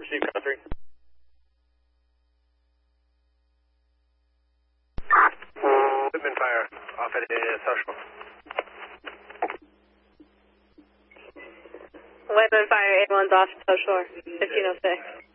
Receive country. Whitman fire, off at South Shore. Whitman fire, 8-1's off South Shore, 1506.